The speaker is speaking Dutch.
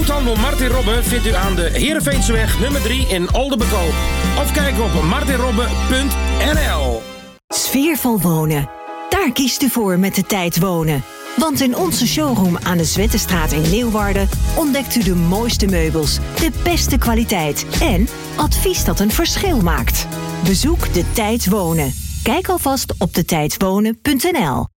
Groothandel Martin Robbe vindt u aan de Heerenveenseweg nummer 3 in Oldenbekoop. Of kijk op martinrobbe.nl. Sfeervol wonen. Daar kiest u voor met de tijd wonen. Want in onze showroom aan de Zwettenstraat in Leeuwarden ontdekt u de mooiste meubels, de beste kwaliteit en advies dat een verschil maakt. Bezoek de tijd wonen. Kijk alvast op detijdwonen.nl.